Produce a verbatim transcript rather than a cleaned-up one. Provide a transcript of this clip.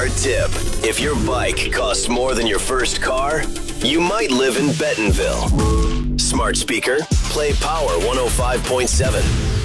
Hard tip. If your bike costs more than your first car, you might live in Bentonville. Smart speaker, play Power one oh five point seven.